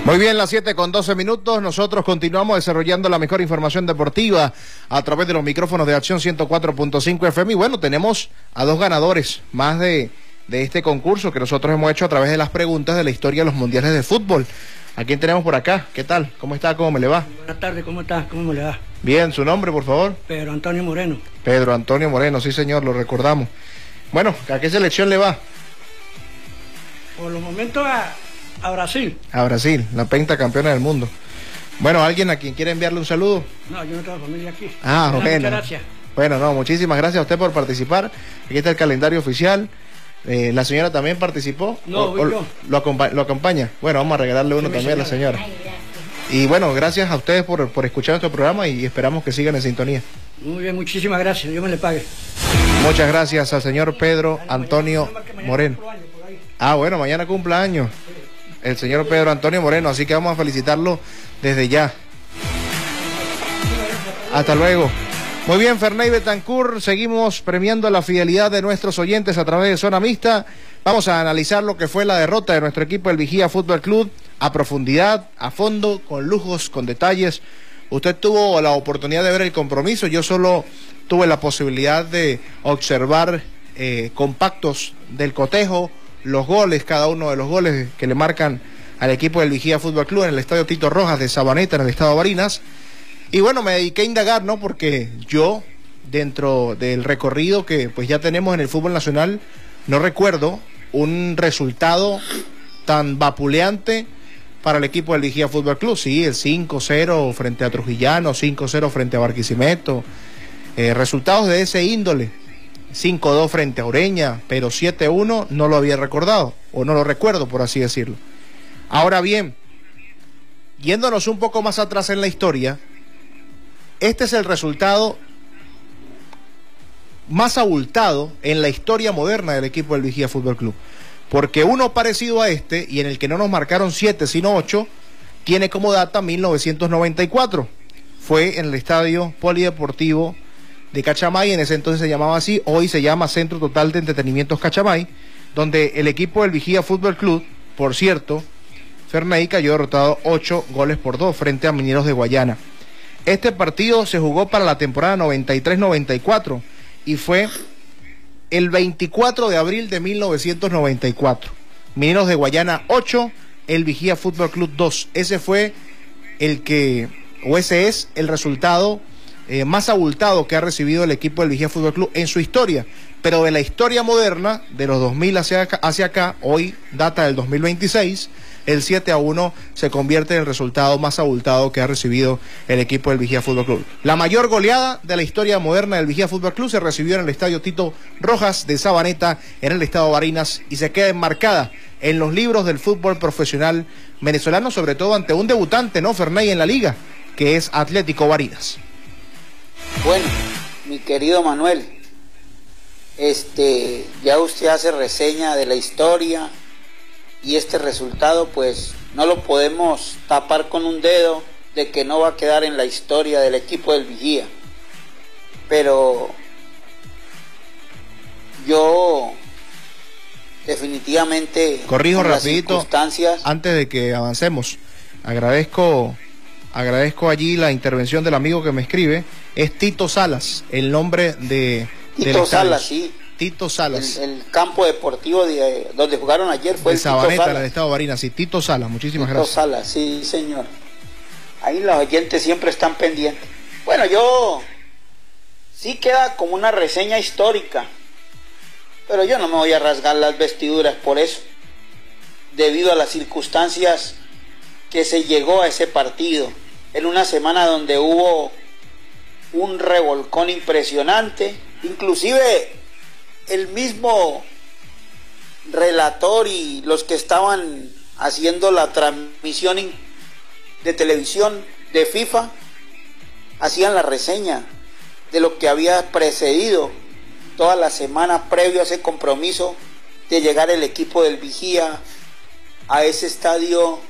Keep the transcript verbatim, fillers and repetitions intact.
Muy bien, las siete con doce minutos, nosotros continuamos desarrollando la mejor información deportiva a través de los micrófonos de Acción ciento cuatro punto cinco F M y bueno, tenemos a dos ganadores más de, de este concurso que nosotros hemos hecho a través de las preguntas de la historia de los mundiales de fútbol. ¿A quién tenemos por acá? ¿Qué tal? ¿Cómo está? ¿Cómo me le va? Buenas tardes, ¿cómo está? ¿Cómo me le va? Bien, ¿su nombre, por favor? Pedro Antonio Moreno. Pedro Antonio Moreno, sí señor, lo recordamos. Bueno, ¿a qué selección le va? Por los momentos a, a Brasil. A Brasil, la pentacampeona del mundo. Bueno, ¿alguien a quien quiere enviarle un saludo? No, yo no tengo familia aquí. Ah, Muchas bueno. gracias. Bueno, no, muchísimas gracias a usted por participar. Aquí está el calendario oficial. Eh, ¿La señora también participó? No, o, voy o yo. Lo, acompa ¿Lo acompaña? Bueno, vamos a regalarle uno Sí, también a la señora. señora. Y bueno, gracias a ustedes por, por escuchar nuestro programa y esperamos que sigan en sintonía. Muy bien, muchísimas gracias. Dios me le pague. Muchas gracias al señor Pedro Antonio Moreno. Ah, bueno, mañana cumpleaños el señor Pedro Antonio Moreno, así que vamos a felicitarlo desde ya. Hasta luego. Muy bien, Ferney Betancourt, seguimos premiando la fidelidad de nuestros oyentes a través de Zona Mixta. Vamos a analizar lo que fue la derrota de nuestro equipo, el Vigía Fútbol Club, a profundidad, a fondo, con lujos, con detalles. Usted tuvo la oportunidad de ver el compromiso, yo solo tuve la posibilidad de observar eh, compactos del cotejo, los goles, cada uno de los goles que le marcan al equipo del Vigía Fútbol Club en el estadio Tito Rojas de Sabaneta, en el estado de Barinas. Y bueno, me dediqué a indagar, ¿no? Porque yo, dentro del recorrido que pues ya tenemos en el fútbol nacional, no recuerdo un resultado tan vapuleante para el equipo del Vigía Fútbol Club. Sí, el cinco cero frente a Trujillano, cinco cero frente a Barquisimeto, eh, resultados de ese índole, cinco dos frente a Ureña, pero siete uno no lo había recordado, o no lo recuerdo, por así decirlo. Ahora bien, yéndonos un poco más atrás en la historia, este es el resultado más abultado en la historia moderna del equipo del Vigía Fútbol Club. Porque uno parecido a este, y en el que no nos marcaron siete sino ocho, tiene como data mil novecientos noventa y cuatro. Fue en el estadio polideportivo de Cachamay, en ese entonces se llamaba así, hoy se llama Centro Total de Entretenimientos Cachamay, donde el equipo del Vigía Fútbol Club, por cierto, Ferney cayó derrotado ocho goles por dos frente a Mineros de Guayana. Este partido se jugó para la temporada noventa y tres noventa y cuatro y fue el veinticuatro de abril de mil novecientos noventa y cuatro. Mineros de Guayana ocho, el Vigía Fútbol Club dos. Ese fue el que, o ese es el resultado eh, más abultado que ha recibido el equipo del Vigía Fútbol Club en su historia. Pero de la historia moderna, de los dos mil hacia acá, hacia acá, hoy data del dos mil veintiséis, el siete a uno se convierte en el resultado más abultado que ha recibido el equipo del Vigía Fútbol Club. La mayor goleada de la historia moderna del Vigía Fútbol Club se recibió en el estadio Tito Rojas de Sabaneta, en el estado de Barinas, y se queda enmarcada en los libros del fútbol profesional venezolano, sobre todo ante un debutante, ¿no, Ferney, en la liga, que es Atlético Barinas? Bueno, mi querido Manuel, este, ya usted hace reseña de la historia, y este resultado pues no lo podemos tapar con un dedo de que no va a quedar en la historia del equipo del Vigía. Pero yo definitivamente corrijo las rapidito circunstancias... antes de que avancemos. Agradezco agradezco allí la intervención del amigo que me escribe. Es Tito Salas, el nombre de Tito Salas, sí. Tito Salas. El, el campo deportivo de, donde jugaron ayer fue de el Sabaneta, Tito Salas. en el estado de Barinas, sí, Tito Salas, muchísimas Tito gracias. Salas, sí, señor. Ahí los oyentes siempre están pendientes. Bueno, yo sí queda como una reseña histórica, pero yo no me voy a rasgar las vestiduras por eso, debido a las circunstancias que se llegó a ese partido, en una semana donde hubo un revolcón impresionante, inclusive el mismo relator y los que estaban haciendo la transmisión de televisión de FIFA hacían la reseña de lo que había precedido toda la semana previo a ese compromiso de llegar el equipo del Vigía a ese estadio